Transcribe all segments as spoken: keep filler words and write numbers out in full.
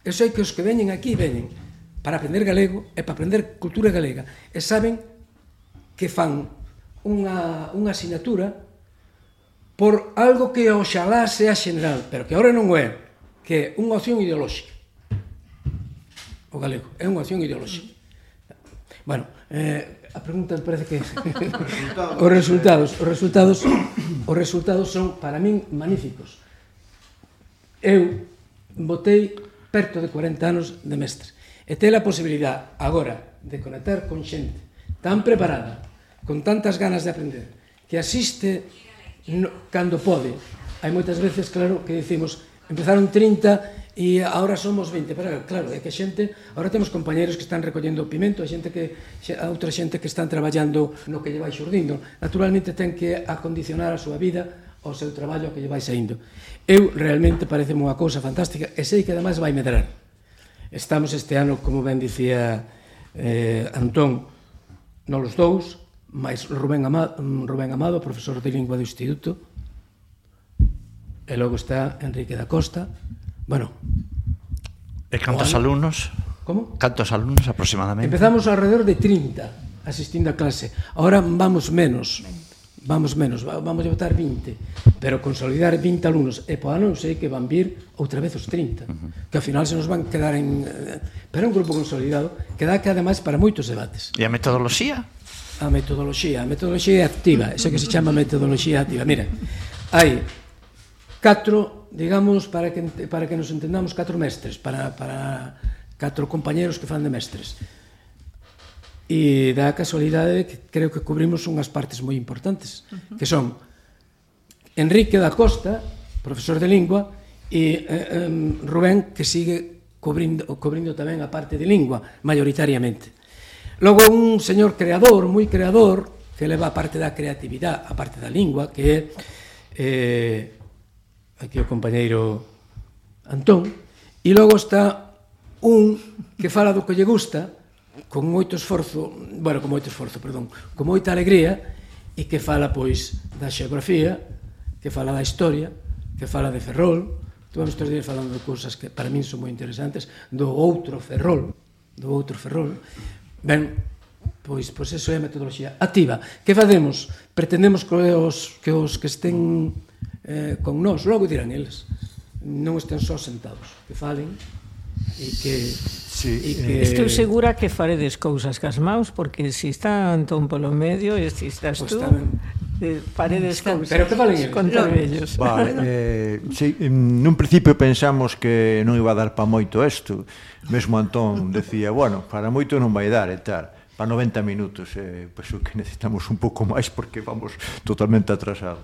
Eu sei que os que veñen aquí veñen para aprender galego e para aprender cultura galega e saben que fan unha, unha asignatura por algo que oxalá sea general, pero que agora non é, que é unha opción ideolóxica. O galego é unha opción ideolóxica. Bueno, eh, a pregunta me parece que os resultados, os resultados, os resultados son para min magníficos. Eu botei perto de corenta anos de mestre e ter a posibilidade agora de conectar con xente tan preparada, con tantas ganas de aprender, que asiste no, cando pode. Hai moitas veces, claro, que dicimos empezaron trinta e agora somos vinte, pero claro, é que xente, agora temos compañeros que están recollendo pimento, a xente que, a outra xente que están traballando no que lle vai xurdindo. Naturalmente ten que acondicionar a súa vida ao seu traballo que lle vai saindo. Eu realmente pareceme unha cousa fantástica e sei que ademais vai medrar. Estamos este ano, como ben dicía eh, Antón, nos dous, máis Rubén Amado, Rubén Amado, profesor de lingua do Instituto, e logo está Enrique da Costa. Bueno. E cantos alumnos? Como? Cantos alumnos aproximadamente? Empezamos alrededor de trinta asistindo a clase. Ahora vamos menos. Vamos menos, vamos a botar vinte, pero consolidar vinte alumnos, e po ano sei que van vir outra vez os trinta, que ao final se nos van quedar en... Pero é un grupo consolidado que dá que ademais para moitos debates. E a metodoloxía? A metodoloxía, a metodoloxía activa, eso que se chama metodoloxía activa. Mira, hai catro, digamos, para que, para que nos entendamos, catro mestres, para, para catro compañeros que fan de mestres. E dá a casualidade que creo que cubrimos unhas partes moi importantes, que son Enrique da Costa, profesor de lingua, e eh, Rubén, que sigue cubrindo, cubrindo tamén a parte de lingua, maioritariamente. Logo un señor creador, moi creador, que leva a parte da creatividade, a parte da lingua, que é eh, aquí o compañeiro Antón, e logo está un que fala do que lle gusta, con moito esforzo, bueno, con moito esforzo, perdón, con moita alegría, e que fala, pois, da xeografía, que fala da historia, que fala de Ferrol. Estuvemos estes días falando de cousas que para min son moi interesantes, do outro Ferrol, do outro Ferrol. Ben, pois, pois eso é a metodoloxía activa. Que facemos? Pretendemos que os que, os que estén eh, con nós, logo dirán eles, non estén só sentados, que falen, e que... Sí, e que... Estou segura que faredes cousas cas maus, porque se está Antón polo medio e se estás tú, eh, faredes cousas. Pero que valen eles? Contar vellos. Vale, eh, sí, nun principio pensamos que non iba a dar pa moito isto. Mesmo Antón decía, bueno, para moito non vai dar e tal. Para noventa minutos, eh, pois o que necesitamos un pouco máis porque vamos totalmente atrasados.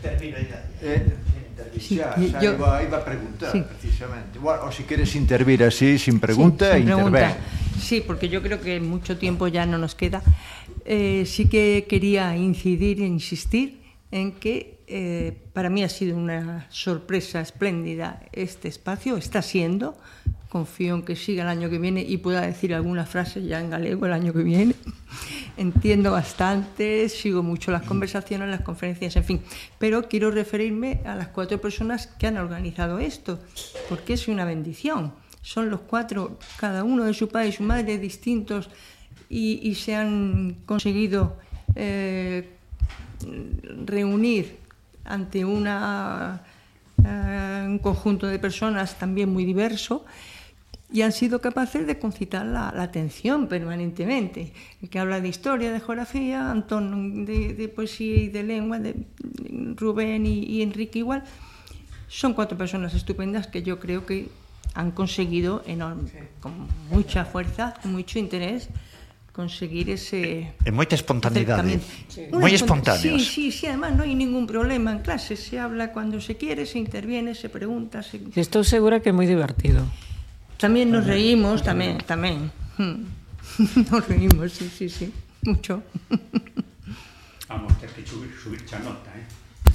Eh, Sí, xa, xa yo, iba, iba a preguntar, sí. precisamente. Bueno, o si queres intervir así, sin pregunta, sí, sin interven. Pregunta. Sí, porque yo creo que mucho tiempo ya no nos queda. Eh, sí que quería incidir e insistir en que eh, para mí ha sido una sorpresa espléndida este espacio, está siendo. Confío en que siga el año que viene y pueda decir alguna frase ya en galego el año que viene. Entiendo bastante, sigo mucho las conversaciones, las conferencias, en fin. Pero quiero referirme a las cuatro personas que han organizado esto, porque es una bendición. Son los cuatro, cada uno de su padre y su madre, distintos, y, y se han conseguido eh, reunir ante una, uh, un conjunto de personas también muy diverso, y han sido capaces de concitar la, la atención permanentemente. El que habla de historia, de geografía, Antón de, de poesía y de lengua, de Rubén y, y Enrique igual. Son cuatro personas estupendas que yo creo que han conseguido enorme, con mucha fuerza, mucho interés, conseguir ese... E moita espontaneidade. Sí. Moi espontáneos. Sí, sí, sí, además no hay ningún problema en clase. Se habla cuando se quiere, se interviene, se pregunta. Se... Estou segura que é moi divertido. También nos reímos, tamén, tamén. Nos reímos, sí, sí, sí, mucho. Vamos a ter que subir, subir cha nota, eh?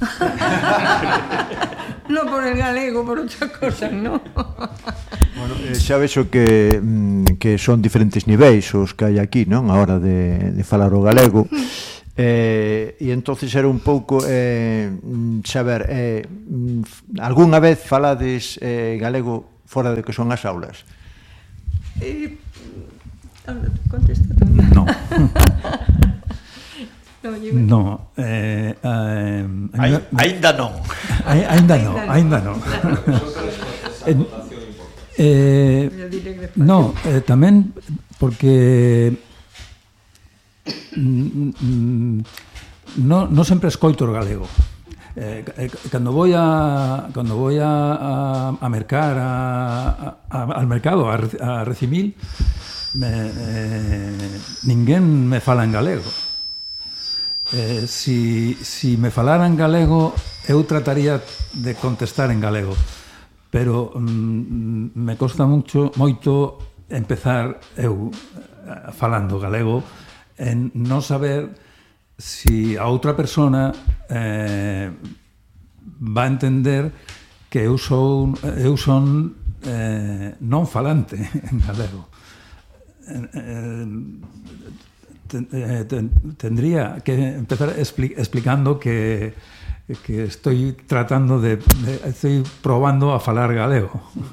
No por el galego, por outra cosa, no. Bueno, eh, xa vexo que, que son diferentes niveis os que hai aquí, non? A hora de, de falar o galego. Eh, e entonces era un pouco eh, saber, eh, algunha vez falades eh, galego fora de que son as aulas? Eh, ahora te contesto tamén. No. No, yo... No, eh, eh, Ai, ainda non. ai- Ainda non, ainda non. Eh, eh, no, eh, tamén porque mm, mm, no, no sempre escoito o galego. Eh, eh, cando voy a cando voy a, a, a mercar a, a, al mercado a, a Recimil me, eh, ninguén me fala en galego. Eh, si, si me falaran galego eu trataría de contestar en galego, pero mm, me costa mucho moito empezar eu falando galego en non saber si a outra persona eh, va a entender que eu sou eu son eh, non falante en galego. Eh, eh, ten, eh, ten, tendría que empezar expli explicando que que estoy tratando de, de estoy probando a falar galego.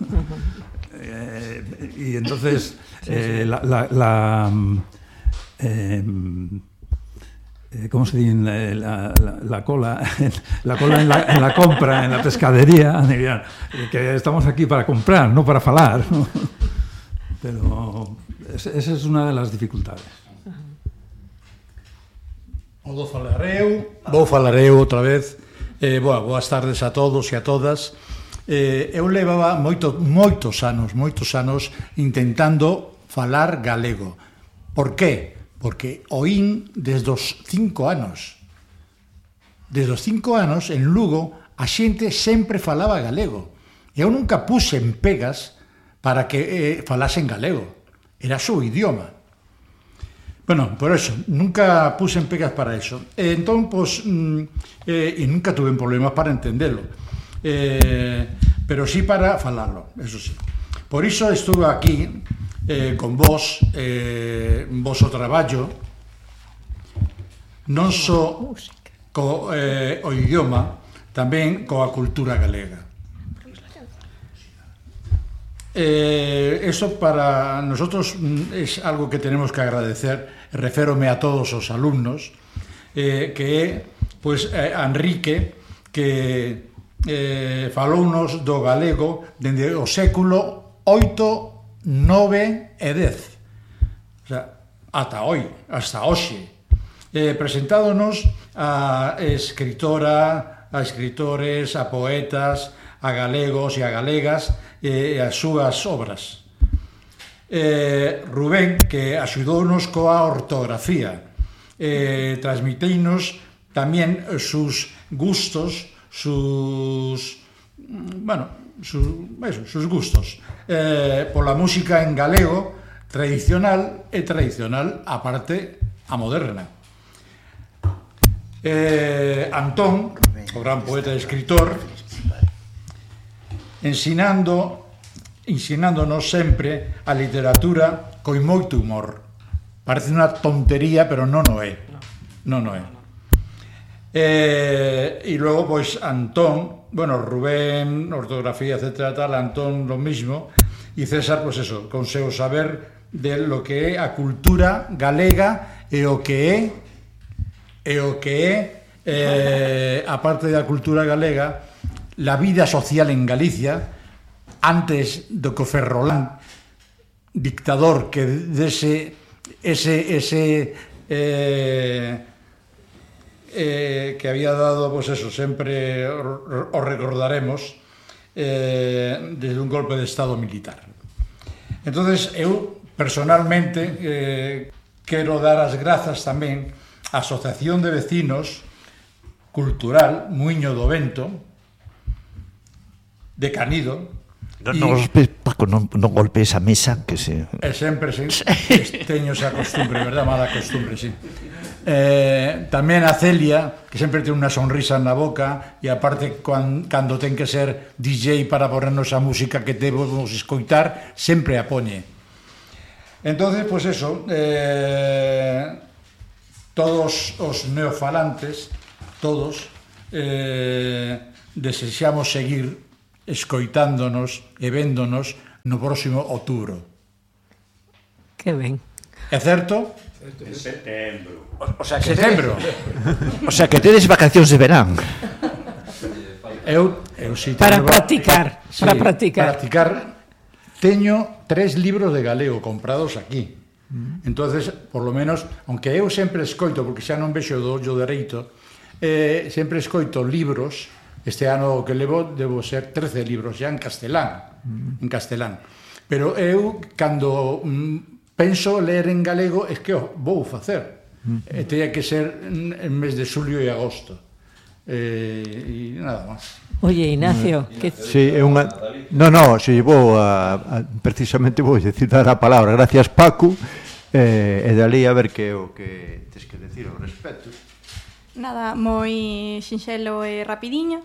eh, y entonces eh, la, la, la eh, ¿cómo se dice? La, la, la cola la cola en la, en la compra, en la pescadería, dirían que estamos aquí para comprar, no para falar, ¿no? Pero esa es una de las dificultades. O do falareu, vou falareu outra vez. Eh, boa, boas tardes a todos e a todas. Eh, eu levaba moito, moitos anos, moitos anos intentando falar galego. Por qué? Porque oín desde os cinco anos. Desde os cinco anos, en Lugo, a xente sempre falaba galego. Eu nunca puse en pegas para que eh, falasen galego. Era o seu idioma. Bueno, por eso, nunca puse en pegas para eso. Eh, entón, pues, mm, eh, e nunca tuve problemas para entenderlo. Eh, pero sí para falarlo, eso sí. Por iso estuve aquí eh, con vos, eh, vos o traballo, non só co eh, o idioma, tamén coa cultura galega. Eh, eso para nosotros es algo que tenemos que agradecer. Reférome a todos os alumnos, eh, que é pois, eh, Enrique, que eh, falounos do galego dende o século oito, nove e dez, o sea, ata hoi, hasta hoxe, eh, presentádonos a escritora, a escritores, a poetas, a galegos e a galegas e as súas obras. Eh, Rubén, que axudounos coa ortografía, eh, transmiteinos tamén sus gustos, sus, bueno, sus, eso, sus gustos, eh, pola música en galego tradicional e tradicional, aparte a moderna. Eh, Antón, o gran poeta e escritor, ensinando ensinándonos sempre a literatura coi moito humor. Parece unha tontería, pero non o é. Non o é. Eh, e logo, pois, Antón, bueno, Rubén, ortografía, etcétera, tal, Antón, lo mismo, e César, pois eso, con seu saber de lo que é a cultura galega e o que é e o que é, eh, a parte da cultura galega, la vida social en Galicia, antes do que o Ferrolán, dictador que dese ese ese eh, eh, que había dado, pues eso, sempre o recordaremos, eh, desde un golpe de estado militar. Entonces, eu personalmente eh, quero dar as grazas tamén á Asociación de Vecinos Cultural Muiño do Vento de Canido. Non, non, golpe, Paco, non, non golpees a mesa, que se... E sempre se, teño esa costumbre, verdad? Mala costumbre, sí. Eh, tamén a Celia, que sempre ten unha sonrisa na boca, e aparte, cuando, cando ten que ser D J para ponernos a música que debemos escoitar, sempre a poñe. Entonces, pues eso, eh, todos os neofalantes, todos, eh, desexamos seguir escoitándonos e véndonos no próximo outubro. Que ben. É certo? En setembro. O sea, que Setembro. O sea, que tedes vacacións de verán. Eu, eu si Para teño- practicar, Sí, para practicar. practicar. Teño tres libros de galego comprados aquí. Entonces, por lo menos, aunque eu sempre escoito, porque xa non vexo do ollo dereito, eh, sempre escoito libros. Este ano que levo debo ser trece libros xa en castelán, en castelán. Pero eu, cando mm, penso ler en galego, é que o vou facer. E teña que ser en mes de xulio e agosto. Eh, e nada máis. Oye, Ignacio, que... Sí, é unha... No, no, se vou a, a precisamente vou citar a palabra. Gracias, Paco. Eh, e dali a ver que é o que tes que decir ao respecto. Nada, moi sinxelo e rapidiño.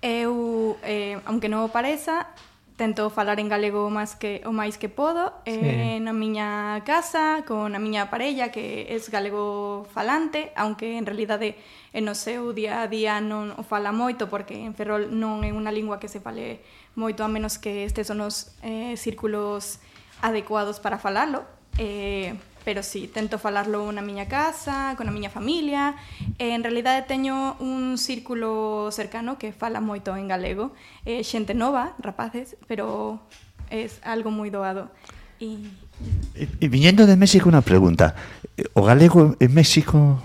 Eu, eh, aunque non o pareza, tento falar en galego máis que, o máis que podo, Sí. eh, na miña casa, con a miña parella, que é galego falante, aunque en realidade en o seu día a día non o fala moito, porque en Ferrol non é unha lingua que se fale moito, a menos que estes son os eh, círculos adecuados para falalo. Eh, pero sí, tento falarlo na miña casa, con a miña familia. E, en realidade teño un círculo cercano que fala moito en galego, eh, xente nova, rapaces, pero é algo moi doado. E E, e viñendo de México unha pregunta. O galego en México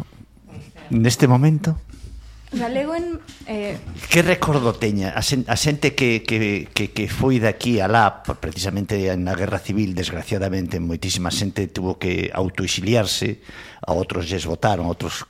neste momento? galego en eh, Que recordo teña a, sen, a xente que, que, que, que foi daqui a lá precisamente na Guerra Civil, desgraciadamente moitísima xente tuvo que autoexiliarse, a outros lles votaron, outros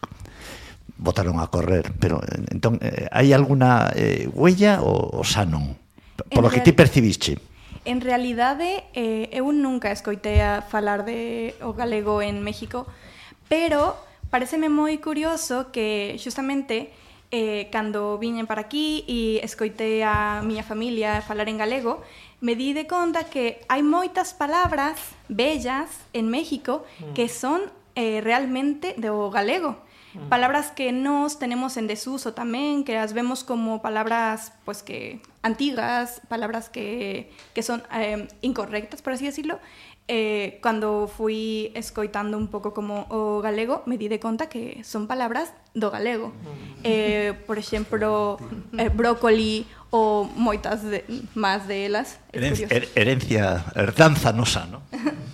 votaron a correr, pero entón hai alguna eh, huella ou, ou xa non? Por lo que ti percibiste. En realidade, eh, eu nunca escoitei a falar de o galego en México, pero pareceme moi curioso que xustamente eh, cando viñen para aquí e escoitei a miña familia falar en galego, me di de conta que hai moitas palabras bellas en México que son eh, realmente do galego. Palabras que nos tenemos en desuso tamén, que as vemos como palabras pues que antigas, palabras que, que son eh, incorrectas, por así decirlo. Eh, cando fui escoitando un pouco como o galego, me di de conta que son palabras do galego. Eh, por exemplo, eh, brócoli ou moitas de, máis de elas. Herencia, her, herencia, herdanza nosa, non?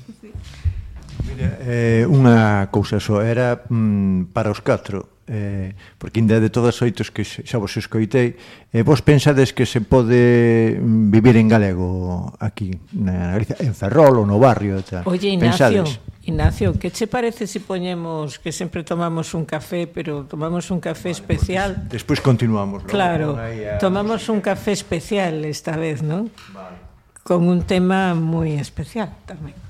Mira, eh, unha cousa só, era mm, para os catro, eh, porque ainda de todas oitos que xa vos escoitei, eh, vos pensades que se pode vivir en galego aquí na Galicia, en Ferrol ou no barrio e tal? Oye, Ignacio, Pensades? Ignacio, que che parece se poñemos que sempre tomamos un café, pero tomamos un café vale, especial? Pues, despois continuamos. Claro, a... tomamos un café especial esta vez, ¿no? Vale. Con un tema moi especial tamén.